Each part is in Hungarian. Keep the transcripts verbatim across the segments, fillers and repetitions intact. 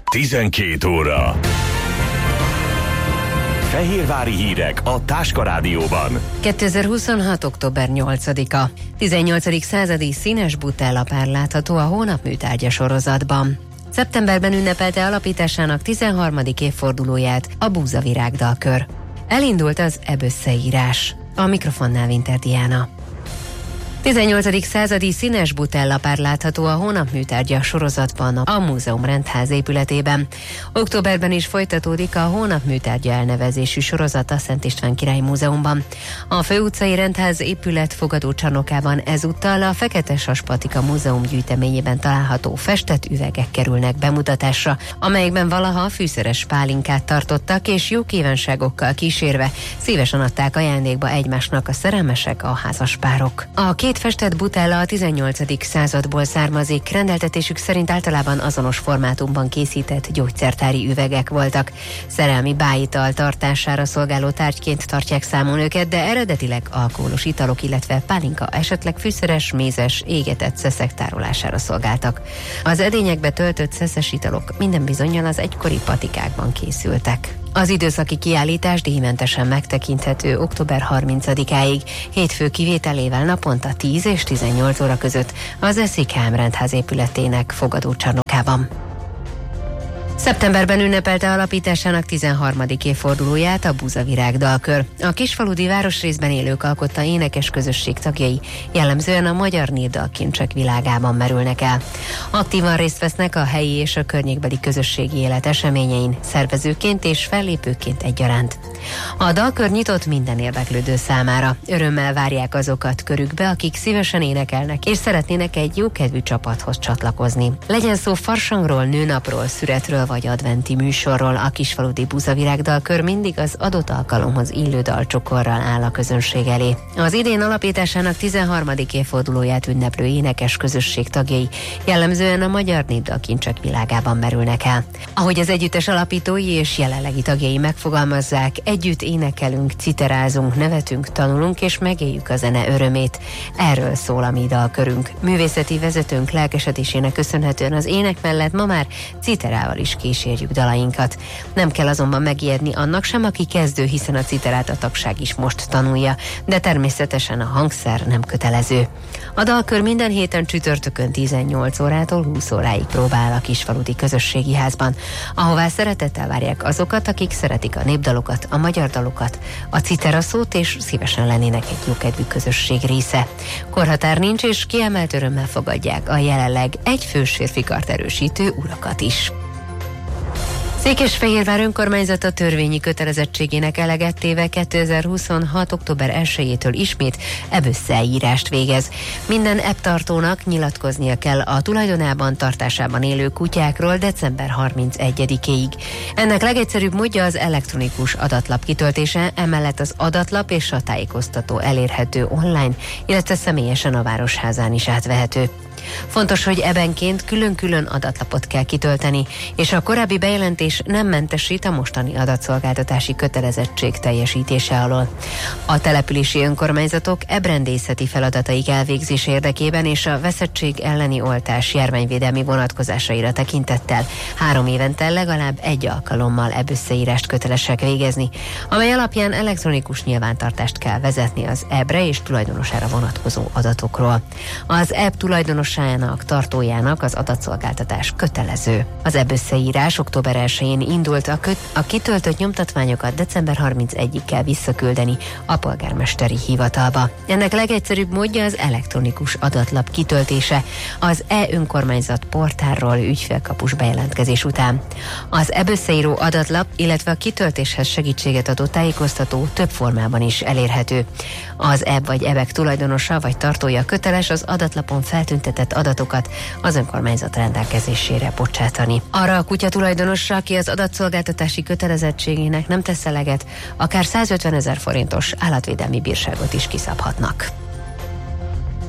tizenkét óra. Fehérvári hírek a Táska Rádióban. kétezer-huszonhat. október nyolcadika. tizennyolcadik századi színes butellapár látható a Hónap műtárgya sorozatban. Szeptemberben ünnepelte alapításának tizenharmadik évfordulóját a Búzavirágdalkör. Elindult az ebb összeírás. A mikrofonnál Winter Diana. tizennyolcadik századi színes butellapár látható a Hónap műtárgya sorozatban a Múzeum rendház épületében. Októberben is folytatódik a Hónap műtárgya elnevezésű sorozat a Szent István Király Múzeumban. A Főutcai rendház épület fogadócsarnokában ezúttal a Fekete Sas Patika Múzeum gyűjteményében található festett üvegek kerülnek bemutatásra, amelyekben valaha fűszeres pálinkát tartottak, és jó kívánságokkal kísérve szívesen adták ajándékba egymásnak a szerelmesek, a házaspárok. A két festett butella a tizennyolcadik századból származik, rendeltetésük szerint általában azonos formátumban készített gyógyszertári üvegek voltak. Szerelmi bájital tartására szolgáló tárgyként tartják számon őket, de eredetileg alkoholos italok, illetve pálinka, esetleg fűszeres, mézes, égetett szeszek tárolására szolgáltak. Az edényekbe töltött szeszes italok minden bizonnyal az egykori patikákban készültek. Az időszaki kiállítás díjmentesen megtekinthető október harmincadikáig, hétfő kivételével naponta tíz és tizennyolc óra között az es zé ká em rendház épületének fogadócsarnokában. Szeptemberben ünnepelte alapításának tizenharmadik évfordulóját a Búzavirágdalkör. A kisfaludi városrészben élők alkotta énekes közösség tagjai jellemzően a magyar népdalkincsek világában merülnek el. Aktívan részt vesznek a helyi és a környékbeli közösségi élet eseményein, szervezőként és fellépőként egyaránt. A dalkör nyitott minden érdeklődő számára. Örömmel várják azokat körükbe, akik szívesen énekelnek és szeretnének egy jókedvű csapathoz csatlakozni. Legyen szó farsangról, nőnapról, szüretről vagy adventi műsorról, a kisfaludi Búzavirágdalkör mindig az adott alkalomhoz illő dalcsokorral áll a közönség elé. Az idén alapításának tizenharmadik évfordulóját ünneplő énekes közösség tagjai jellemzően a magyar népdalkincsek világában merülnek el. Ahogy az együttes alapítói és jelenlegi tagjai megfogalmazzák, együtt énekelünk, citerázunk, nevetünk, tanulunk és megéljük a zene örömét. Erről szól a mi dalkörünk. Művészeti vezetőnk lelkesedésének köszönhetően az ének mellett ma már citerával is kísérjük dalainkat. Nem kell azonban megijedni annak sem, aki kezdő, hiszen a citerát a tagság is most tanulja, de természetesen a hangszer nem kötelező. A dalkör minden héten csütörtökön tizennyolc órától húsz óráig próbál a kisfaludi közösségi házban, ahová szeretettel várják azokat, akik szeretik a népdalokat, a magyar dalokat, a citeraszót és szívesen lennének egy jókedvű közösség része. Korhatár nincs, és kiemelt örömmel fogadják a jelenleg egy fős férfi kart erősítő urakat is. Székesfehérvár önkormányzata törvényi kötelezettségének eleget téve kétezer-huszonhat. október elsejétől ismét ebb összeírást végez. Minden ebb tartónak nyilatkoznia kell a tulajdonában tartásában élő kutyákról december harmincegyedikéig. Ennek legegyszerűbb módja az elektronikus adatlap kitöltése, emellett az adatlap és a tájékoztató elérhető online, illetve személyesen a városházán is átvehető. Fontos, hogy ebenként külön-külön adatlapot kell kitölteni, és a korábbi bejelentés nem mentesít a mostani adatszolgáltatási kötelezettség teljesítése alól. A települési önkormányzatok ebrendészeti feladataik elvégzése érdekében és a veszettség elleni oltás járványvédelmi vonatkozásaira tekintettel három évente legalább egy alkalommal ebb összeírást kötelesek végezni, amely alapján elektronikus nyilvántartást kell vezetni az ebbre és tulajdonosára vonatkozó adatokról. Az ebb tulajdonos tartójának az adatszolgáltatás kötelező. Az ebb összeírás október elsején indult, a, köt, a kitöltött nyomtatványokat december harmincegyedikéig kell visszaküldeni a polgármesteri hivatalba. Ennek legegyszerűbb módja az elektronikus adatlap kitöltése az e-önkormányzat portálról ügyfélkapus bejelentkezés után. Az ebb összeíró adatlap, illetve a kitöltéshez segítséget adó tájékoztató több formában is elérhető. Az ebb vagy ebek tulajdonosa vagy tartója köteles az adatlapon feltüntetett adatokat az önkormányzat rendelkezésére bocsátani. Arra a kutya tulajdonosra, aki az adatszolgáltatási kötelezettségének nem tesz eleget, akár százötven ezer forintos állatvédelmi bírságot is kiszabhatnak.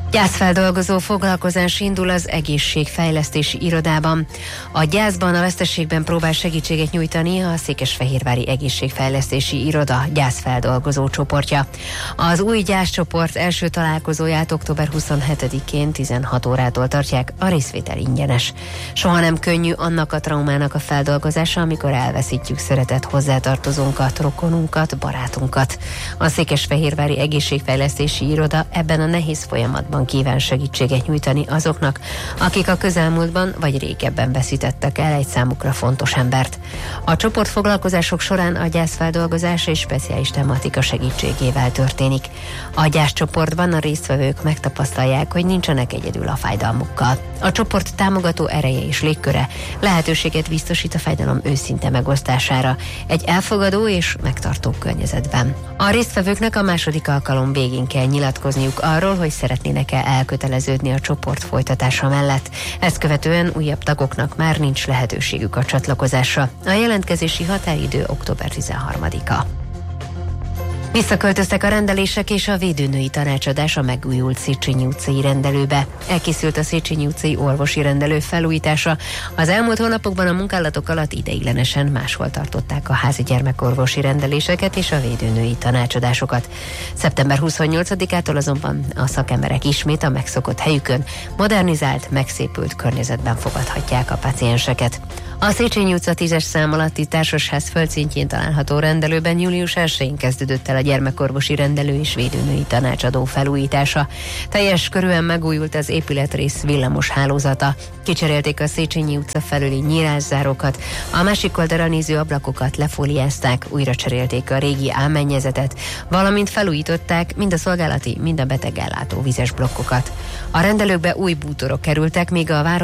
Gyászfeldolgozó foglalkozás indul az egészségfejlesztési irodában. A gyászban, a veszteségben próbál segítséget nyújtani a Székesfehérvári Egészségfejlesztési Iroda gyászfeldolgozó csoportja. Az új gyászcsoport első találkozóját október huszonhetedikén tizenhat órától tartják, a részvétel ingyenes. Soha nem könnyű annak a traumának a feldolgozása, amikor elveszítjük szeretett hozzátartozónkat, rokonunkat, barátunkat. A Székesfehérvári Egészségfejlesztési Iroda ebben a nehéz folyamatban kíván segítséget nyújtani azoknak, akik a közelmúltban vagy régebben veszítettek el egy számukra fontos embert. A csoportfoglalkozások során a gyászfeldolgozás és speciális tematika segítségével történik. A gyászcsoportban a résztvevők megtapasztalják, hogy nincsenek egyedül a fájdalmukkal. A csoport támogató ereje és légköre lehetőséget biztosít a fájdalom őszinte megosztására egy elfogadó és megtartó környezetben. A résztvevőknek a második alkalom végén kell nyilatkozniuk arról, hogy szeretnének kell elköteleződni a csoport folytatása mellett. Ezt követően újabb tagoknak már nincs lehetőségük a csatlakozásra. A jelentkezési határidő október tizenharmadika. Visszaköltöztek a rendelések és a védőnői tanácsadás a megújult Széchenyi utcai rendelőbe. Elkészült a Széchenyi utcai orvosi rendelő felújítása. Az elmúlt hónapokban a munkálatok alatt ideiglenesen máshol tartották a házi gyermekorvosi rendeléseket és a védőnői tanácsadásokat. szeptember huszonnyolcadikától azonban a szakemberek ismét a megszokott helyükön, modernizált, megszépült környezetben fogadhatják a pacienseket. A Széchenyi utca tízes szám alatti társasház földszintjén található rendelőben július elsején kezdődött el a gyermekorvosi rendelő és védőnői tanácsadó felújítása. Teljes körűen megújult az épületrész villamos hálózata. Kicserélték a Széchenyi utca felüli nyílászárókat, a másik oldalra néző ablakokat lefóliázták, újra cserélték a régi álmennyezetet, valamint felújították mind a szolgálati, mind a betegellátó vizes blokkokat. A rendelőkbe új bútorok kerültek, míg a város